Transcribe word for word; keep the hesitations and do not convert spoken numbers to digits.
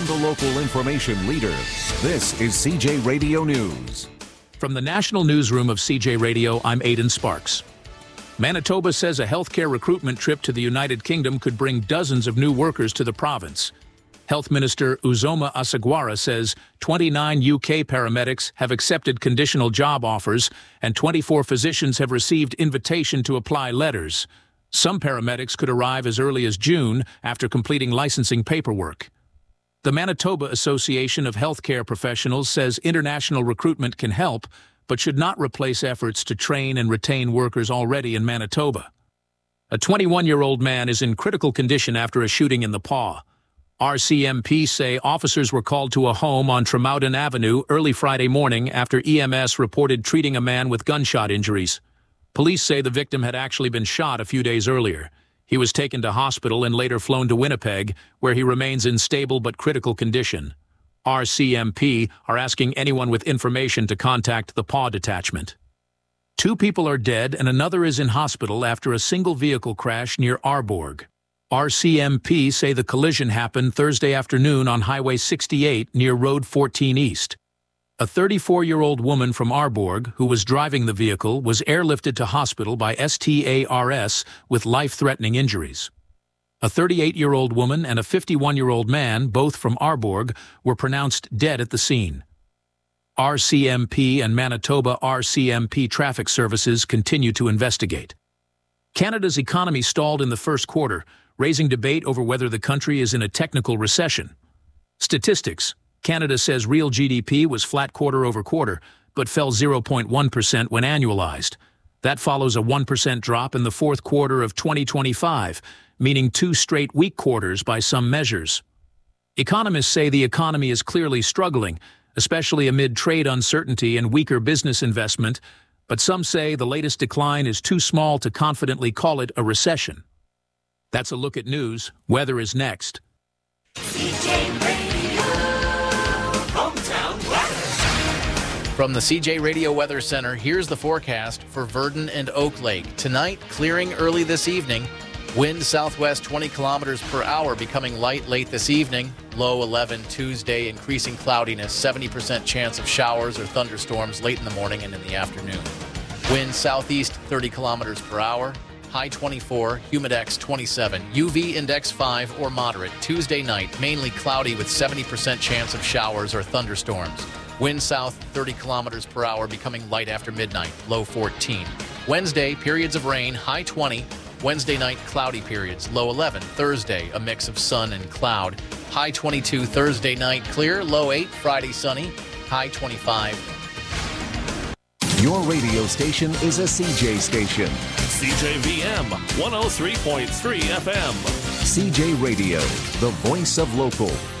the local information leader. This is C J Radio News. From the National Newsroom of C J Radio, I'm Aidan Sparks. Manitoba says a healthcare recruitment trip to the United Kingdom could bring dozens of new workers to the province. Health Minister Uzoma Asagwara says twenty-nine U K paramedics have accepted conditional job offers and twenty-four physicians have received invitation to apply letters. Some paramedics could arrive as early as June after completing licensing paperwork. The Manitoba Association of Healthcare Professionals says international recruitment can help, but should not replace efforts to train and retain workers already in Manitoba. A twenty-one-year-old man is in critical condition after a shooting in the Paw. R C M P say officers were called to a home on Tremoughton Avenue early Friday morning after E M S reported treating a man with gunshot injuries. Police say the victim had actually been shot a few days earlier. He was taken to hospital and later flown to Winnipeg, where he remains in stable but critical condition. R C M P are asking anyone with information to contact the Paw Detachment. Two people are dead and another is in hospital after a single vehicle crash near Arborg. R C M P say the collision happened Thursday afternoon on Highway sixty-eight near Road fourteen East. A thirty-four-year-old woman from Arborg, who was driving the vehicle, was airlifted to hospital by S T A R S with life-threatening injuries. A thirty-eight-year-old woman and a fifty-one-year-old man, both from Arborg, were pronounced dead at the scene. R C M P and Manitoba R C M P traffic services continue to investigate. Canada's economy stalled in the first quarter, raising debate over whether the country is in a technical recession. Statistics: Canada says real G D P was flat quarter over quarter, but fell zero point one percent when annualized. That follows a one percent drop in the fourth quarter of twenty twenty-five, meaning two straight weak quarters by some measures. Economists say the economy is clearly struggling, especially amid trade uncertainty and weaker business investment, but some say the latest decline is too small to confidently call it a recession. That's a look at news. Weather is next. C J Radio, hometown weather. From the C J Radio Weather Center, here's the forecast for Virden and Oak Lake. Tonight, clearing early this evening. Wind southwest twenty kilometers per hour, becoming light late this evening. Low eleven Tuesday, increasing cloudiness, seventy percent chance of showers or thunderstorms late in the morning and in the afternoon. Wind southeast thirty kilometers per hour. High twenty-four, humidex twenty-seven, U V index five or moderate. Tuesday night, mainly cloudy with seventy percent chance of showers or thunderstorms. Wind south thirty kilometers per hour, becoming light after midnight, low fourteen. Wednesday, periods of rain, high twenty. Wednesday night, cloudy periods, low eleven. Thursday, a mix of sun and cloud. High twenty-two Thursday night, clear, low eight. Friday, sunny, high twenty-five. Your radio station is a C J station. C J V M one oh three point three F M. C J Radio, the voice of local.